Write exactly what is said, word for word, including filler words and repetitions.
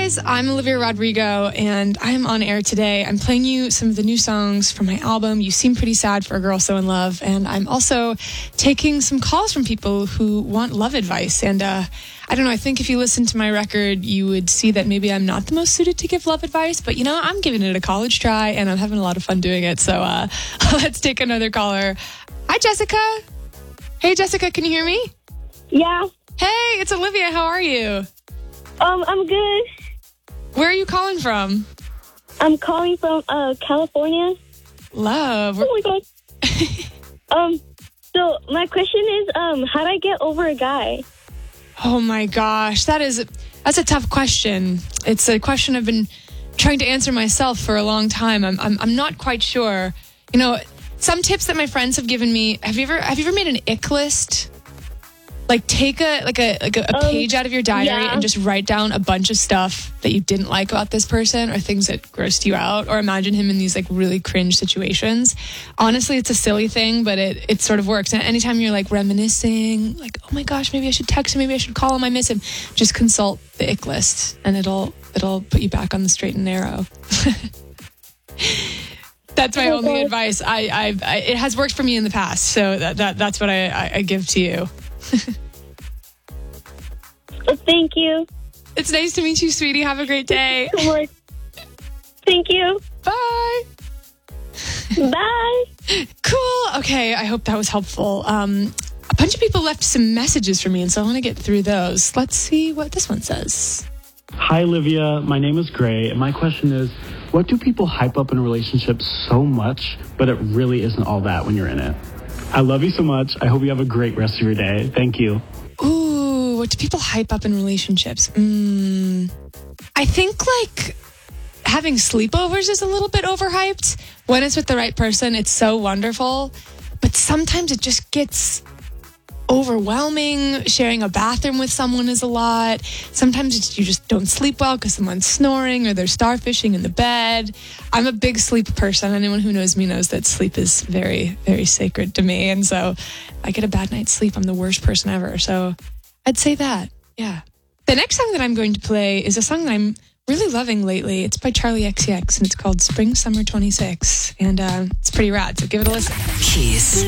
guys, I'm Olivia Rodrigo, and I'm on air today. I'm playing you some of the new songs from my album, You Seem Pretty Sad for a Girl So in Love, and I'm also taking some calls from people who want love advice. And uh, I don't know, I think if you listen to my record, you would see that maybe I'm not the most suited to give love advice, but you know, I'm giving it a college try, and I'm having a lot of fun doing it. So uh, let's take another caller. Hi, Jessica. Hey, Jessica, can you hear me? Yeah. Hey, it's Olivia. How are you? Um, I'm good. Where are you calling from? I'm calling from uh California. Love. Oh my god. um, so my question is, um, how do I get over a guy? Oh my gosh, that is that's a tough question. It's a question I've been trying to answer myself for a long time. I'm I'm I'm not quite sure. You know, some tips that my friends have given me. Have you ever have you ever made an ick list? Like take a like a like a, a Um, page out of your diary yeah. and just write down a bunch of stuff that you didn't like about this person or things that grossed you out, or imagine him in these like really cringe situations. Honestly, it's a silly thing, but it it sort of works. And anytime you're like reminiscing, like, oh my gosh, maybe I should text him, maybe I should call him, I miss him, just consult the ick list and it'll it'll put you back on the straight and narrow. That's my Oh, only God. advice. I, I, I it has worked for me in the past, so that, that that's what I, I, I give to you. Oh, thank you. It's nice to meet you, sweetie. Have a great day. So much. Thank you. Bye. Bye. Cool. Okay, I hope that was helpful. Um, a bunch of people left some messages for me, and so I want to get through those. Let's see what this one says. Hi, Olivia. My name is Gray, and my question is, what do people hype up in a relationship so much, but it really isn't all that when you're in it? I love you so much. I hope you have a great rest of your day. Thank you. Ooh, what do people hype up in relationships? Mm, I think like having sleepovers is a little bit overhyped. When it's with the right person, it's so wonderful. But sometimes it just gets overwhelming. Sharing a bathroom with someone is a lot. Sometimes it's, you just don't sleep well because someone's snoring or they're starfishing in the bed. I'm a big sleep person. Anyone who knows me knows that sleep is very, very sacred to me. And so if I get a bad night's sleep, I'm the worst person ever. So I'd say that. Yeah. The next song that I'm going to play is a song that I'm really loving lately. It's by Charlie X C X and it's called Spring Summer twenty-six. And uh, it's pretty rad. So give it a listen. Kiss.